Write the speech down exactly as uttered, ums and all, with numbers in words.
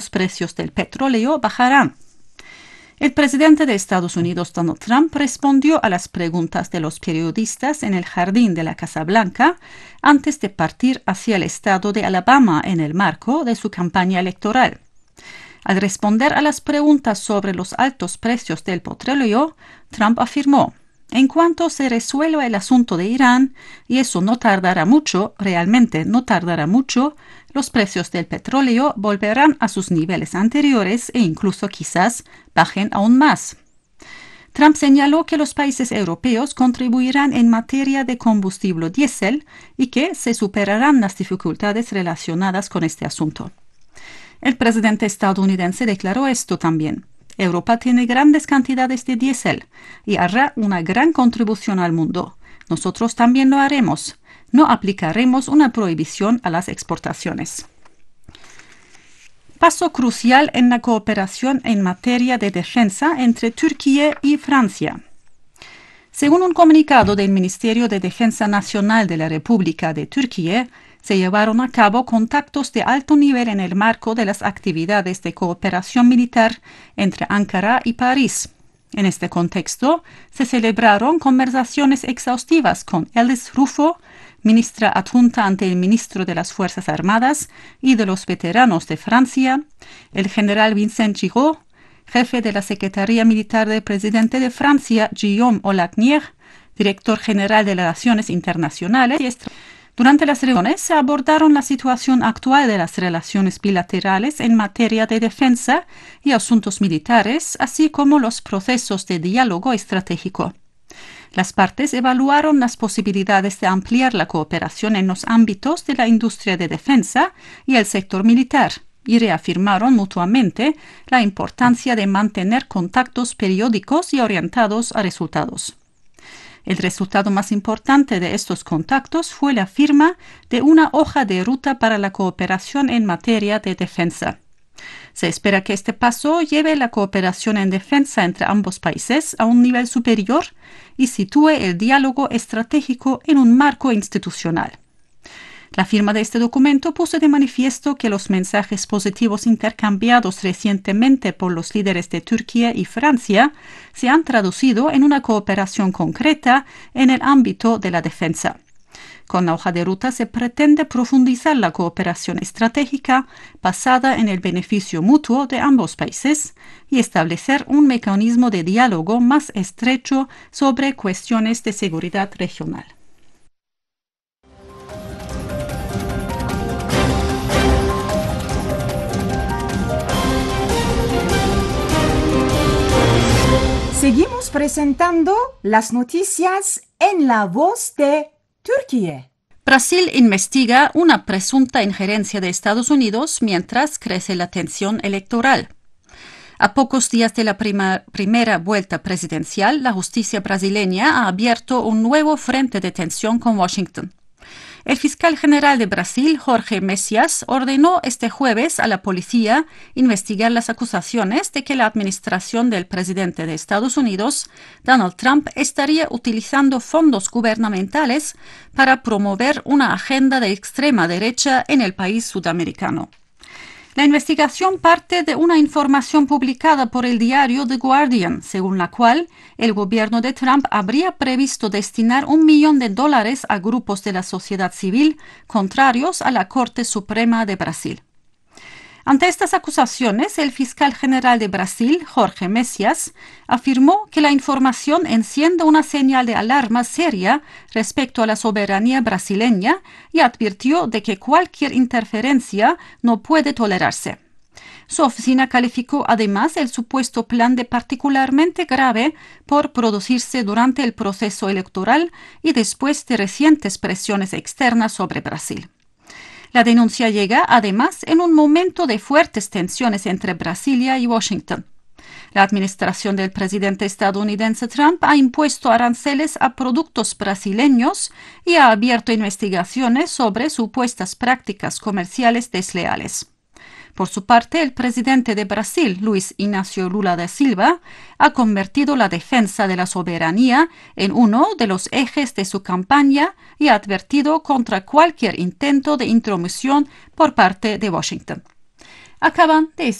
los precios del petróleo bajarán. El presidente de Estados Unidos, Donald Trump, respondió a las preguntas de los periodistas en el jardín de la Casa Blanca antes de partir hacia el estado de Alabama en el marco de su campaña electoral. Al responder a las preguntas sobre los altos precios del petróleo, Trump afirmó: en cuanto se resuelva el asunto de Irán, y eso no tardará mucho, realmente no tardará mucho, los precios del petróleo volverán a sus niveles anteriores e incluso quizás bajen aún más. Trump señaló que los países europeos contribuirán en materia de combustible diésel y que se superarán las dificultades relacionadas con este asunto. El presidente estadounidense declaró esto también: Europa tiene grandes cantidades de diésel y hará una gran contribución al mundo. Nosotros también lo haremos. No aplicaremos una prohibición a las exportaciones. Paso crucial en la cooperación en materia de defensa entre Turquía y Francia. Según un comunicado del Ministerio de Defensa Nacional de la República de Turquía, se llevaron a cabo contactos de alto nivel en el marco de las actividades de cooperación militar entre Ankara y París. En este contexto, se celebraron conversaciones exhaustivas con Yıldız Rufo, ministra adjunta ante el ministro de las Fuerzas Armadas y de los Veteranos de Francia, el general Vincent Giraud, jefe de la Secretaría Militar del presidente de Francia, Guillaume Apollinaire, director general de Relaciones Internacionales. Y Durante las reuniones se abordaron la situación actual de las relaciones bilaterales en materia de defensa y asuntos militares, así como los procesos de diálogo estratégico. Las partes evaluaron las posibilidades de ampliar la cooperación en los ámbitos de la industria de defensa y el sector militar, y reafirmaron mutuamente la importancia de mantener contactos periódicos y orientados a resultados. El resultado más importante de estos contactos fue la firma de una hoja de ruta para la cooperación en materia de defensa. Se espera que este paso lleve la cooperación en defensa entre ambos países a un nivel superior y sitúe el diálogo estratégico en un marco institucional. La firma de este documento puso de manifiesto que los mensajes positivos intercambiados recientemente por los líderes de Turquía y Francia se han traducido en una cooperación concreta en el ámbito de la defensa. Con la hoja de ruta se pretende profundizar la cooperación estratégica basada en el beneficio mutuo de ambos países y establecer un mecanismo de diálogo más estrecho sobre cuestiones de seguridad regional. Seguimos presentando las noticias en la voz de Turquía. Brasil investiga una presunta injerencia de Estados Unidos mientras crece la tensión electoral. A pocos días de la prima, primera vuelta presidencial, la justicia brasileña ha abierto un nuevo frente de tensión con Washington. El fiscal general de Brasil, Jorge Messias, ordenó este jueves a la policía investigar las acusaciones de que la administración del presidente de Estados Unidos, Donald Trump, estaría utilizando fondos gubernamentales para promover una agenda de extrema derecha en el país sudamericano. La investigación parte de una información publicada por el diario The Guardian, según la cual el gobierno de Trump habría previsto destinar un millón de dólares a grupos de la sociedad civil contrarios a la Corte Suprema de Brasil. Ante estas acusaciones, el fiscal general de Brasil, Jorge Messias, afirmó que la información enciende una señal de alarma seria respecto a la soberanía brasileña y advirtió de que cualquier interferencia no puede tolerarse. Su oficina calificó además el supuesto plan de particularmente grave por producirse durante el proceso electoral y después de recientes presiones externas sobre Brasil. La denuncia llega, además, en un momento de fuertes tensiones entre Brasilia y Washington. La administración del presidente estadounidense Trump ha impuesto aranceles a productos brasileños y ha abierto investigaciones sobre supuestas prácticas comerciales desleales. Por su parte, el presidente de Brasil, Luiz Inácio Lula da Silva, ha convertido la defensa de la soberanía en uno de los ejes de su campaña y ha advertido contra cualquier intento de intromisión por parte de Washington. Acaban de